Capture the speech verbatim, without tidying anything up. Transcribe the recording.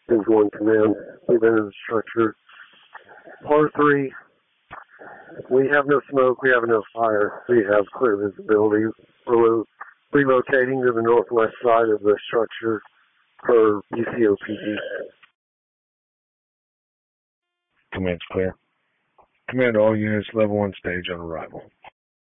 Is one command. We've entered the structure. Par three, we have no smoke, we have no fire, we have clear visibility. We're relocating to the northwest side of the structure per U C O P G. Command's clear. Command all units, level one stage on arrival.